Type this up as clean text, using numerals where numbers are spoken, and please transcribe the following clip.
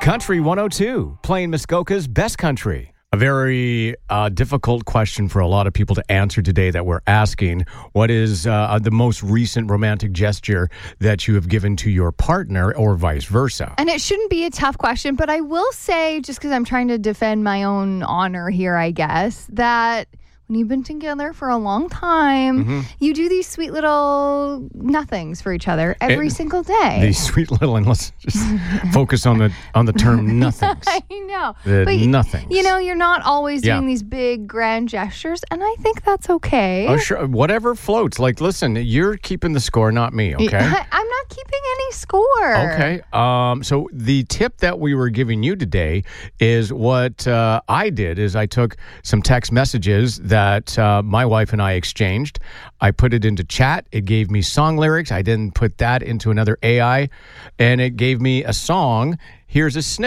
Country 102, playing Muskoka's Best Country. A very difficult question for a lot of people to answer today that we're asking. What is the most recent romantic gesture that you have given to your partner or vice versa? And it shouldn't be a tough question, but I will say, just because I'm trying to defend my own honor here, I guess, that when you've been together for a long time, you do these sweet little nothings for each other every single day. These sweet little, and let's just focus on the term nothings. I know. But nothings. You know, you're not always doing these big grand gestures, and I think that's okay. Oh, sure. Whatever floats. Like, listen, you're keeping the score, not me, okay? I'm not keeping any score. Okay. So the tip that we were giving you today is what I did is I took some text messages that my wife and I exchanged. I put it into chat. It gave me song lyrics. I didn't put that into another AI, and it gave me a song. Here's a snippet.